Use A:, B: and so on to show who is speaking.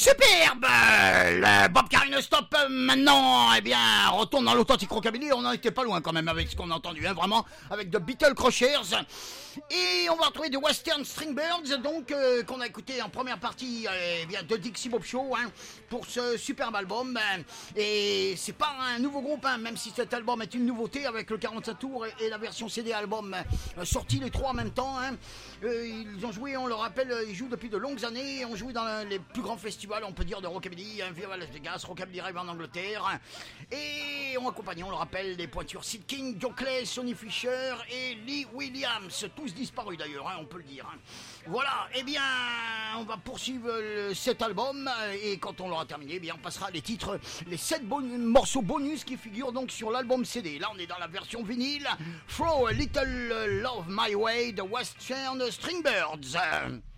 A: Superbe. Le Bob Carino Stop maintenant, eh bien, retourne dans l'authentique rockabilly. On n'en était pas loin quand même avec ce qu'on a entendu, hein, vraiment, avec The Beatles Crochers. Et on va retrouver des Western Stringbirds, donc qu'on a écouté en première partie bien de Dixie Bob Show, hein, pour ce superbe album. Et c'est pas un nouveau groupe, hein, même si cet album est une nouveauté avec le 45 tours et la version CD album sortis les trois en même temps. Hein. Ils ont joué, on le rappelle, ils jouent depuis de longues années, ont joué dans les plus grands festivals, on peut dire, de rockabilly, Viva Las Vegas, Rockabilly Rave en Angleterre, et ont accompagné, on le rappelle, des pointures Sid King, Joe Clay, Sonny Fisher et Lee Williams, tous disparus d'ailleurs, hein, on peut le dire. Hein. Voilà, eh bien, on va poursuivre cet album, et quand on l'aura terminé, eh bien, on passera les titres, les 7 morceaux bonus qui figurent donc sur l'album CD. Là, on est dans la version vinyle, Throw a Little Love My Way, The Western Stringbirds.